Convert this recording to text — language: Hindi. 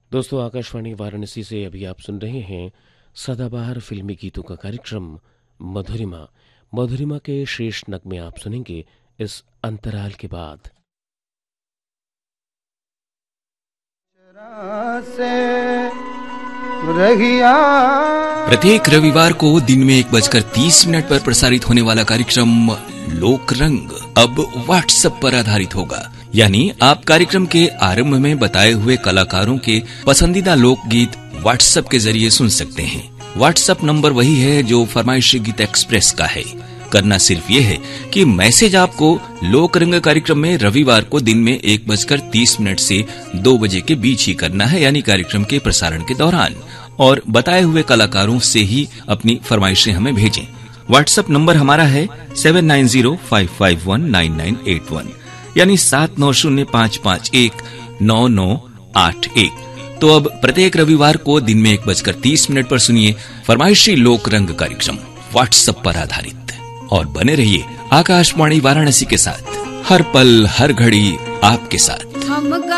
दोस्तों, आकाशवाणी वाराणसी से अभी आप सुन रहे हैं सदाबहार फिल्मी गीतों का कार्यक्रम मधुरिमा। मधुरिमा के शेष नगमे आप सुनेंगे इस अंतराल के बाद। प्रत्येक रविवार को दिन में 1:30 पर प्रसारित होने वाला कार्यक्रम लोक रंग अब व्हाट्सएप पर आधारित होगा। यानी आप कार्यक्रम के आरंभ में बताए हुए कलाकारों के पसंदीदा लोकगीत व्हाट्सएप के जरिए सुन सकते हैं। व्हाट्सएप नंबर वही है जो फरमाइशी गीत एक्सप्रेस का है। करना सिर्फ ये है कि मैसेज आपको लोक रंग कार्यक्रम में रविवार को दिन में 1:30 से 2 बजे के बीच ही करना है, यानी कार्यक्रम के प्रसारण के दौरान, और बताए हुए कलाकारों से ही अपनी फरमाइशें हमें भेजें। व्हाट्सएप नंबर हमारा है 7905519981, यानी 7905519981। तो अब प्रत्येक रविवार को दिन में 1:30 पर सुनिए फरमाइशी लोक रंग कार्यक्रम व्हाट्सएप पर आधारित, और बने रहिए आकाशवाणी वाराणसी के साथ, हर पल हर घड़ी आपके साथ।